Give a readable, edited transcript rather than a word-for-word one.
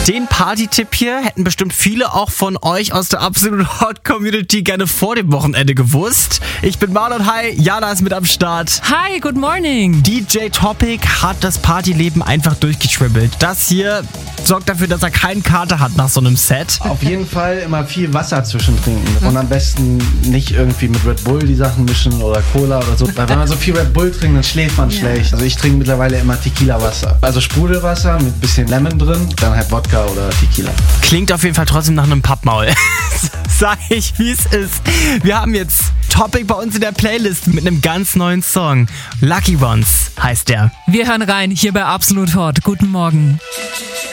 Den Party-Tipp hier hätten bestimmt viele auch von euch aus der Absolut Hot Community gerne vor dem Wochenende gewusst. Ich bin Marlon, hi, Jana ist mit am Start. Hi, good morning. DJ Topic hat das Partyleben einfach durchgetribbelt. Das hier sorgt dafür, dass er keinen Kater hat nach so einem Set. Auf jeden Fall immer viel Wasser zwischentrinken und am besten nicht irgendwie mit Red Bull die Sachen mischen oder Cola oder so. Weil wenn man so viel Red Bull trinkt, dann schläft man schlecht. Also ich trinke mittlerweile immer Tequila-Wasser. Also Sprudelwasser mit bisschen Lemon drin, dann halt Wodka oder Tequila. Klingt auf jeden Fall trotzdem nach einem Pappmaul. Sag ich, wie es ist. Wir haben jetzt Topic bei uns in der Playlist mit einem ganz neuen Song. Lucky Ones heißt der. Wir hören rein hier bei Absolut Hot. Guten Morgen.